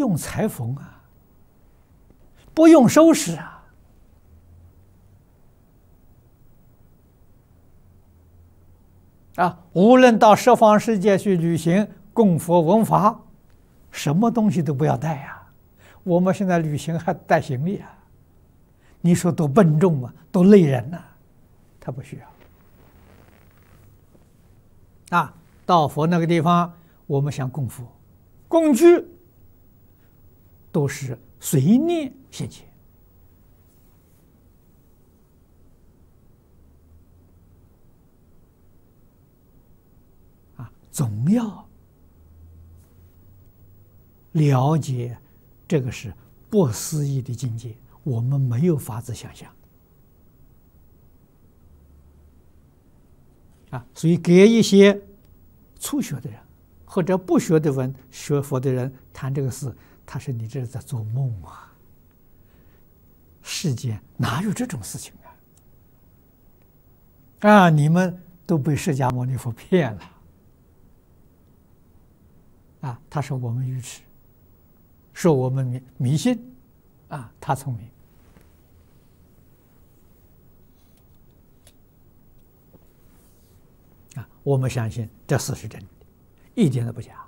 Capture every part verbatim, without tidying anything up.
用裁缝啊，不用收拾啊，啊，无论到十方世界去旅行、供佛闻法，什么东西都不要带呀。我们现在旅行还带行李啊，你说多笨重啊，多累人呐、啊，他不需要。啊，到佛那个地方，我们想供佛，工具都是随念现前。啊，总要了解这个是不思议的境界，我们没有法子想象。啊，所以给一些初学的人或者不学的人、学佛的人谈这个事，他说：“你这是在做梦啊！世间哪有这种事情啊？啊，你们都被释迦牟尼佛骗了。”啊，他说我们愚痴，说我们迷迷信，啊，他聪明。啊，我们相信这事是真的，一点都不假。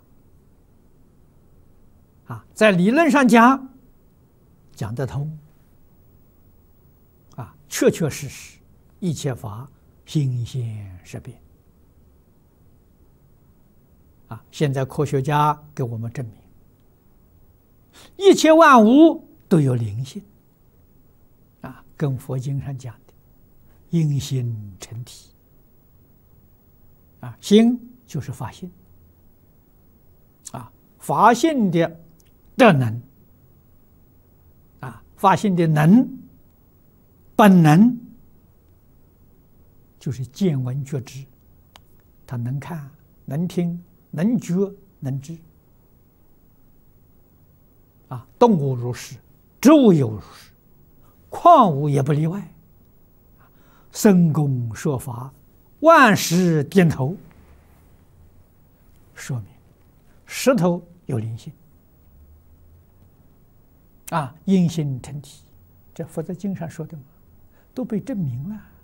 啊，在理论上讲，讲得通。啊，确确实实，一切法心现识变。啊，现在科学家给我们证明，一切万物都有灵性。啊，跟佛经上讲的，因心成体。啊，心就是法性。啊，法性的德能。啊，法性的能，本能就是见闻觉知，他能看、能听、能觉、能知。啊，动物如是，植物有如是，矿物也不例外。僧公说法，万石点头，说明石头有灵性。啊，因心成体，这佛在经上说的嘛，都被证明了。